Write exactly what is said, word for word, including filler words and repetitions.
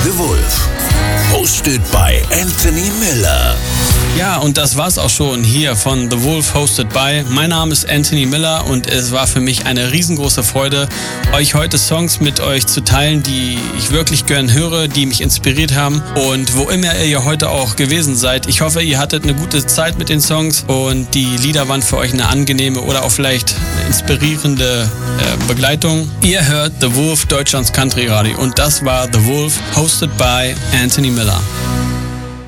The Wolf, hosted by Anthony Miller. Ja, und das war's auch schon hier von The Wolf, hosted by. Mein Name ist Anthony Miller und es war für mich eine riesengroße Freude, euch heute Songs mit euch zu teilen, die ich wirklich gern höre, die mich inspiriert haben. Und wo immer ihr heute auch gewesen seid, ich hoffe, ihr hattet eine gute Zeit mit den Songs und die Lieder waren für euch eine angenehme oder auch vielleicht eine inspirierende äh, Begleitung. Ihr hört The Wolf, Deutschlands Country Radio, und das war The Wolf, hosted by Anthony Miller.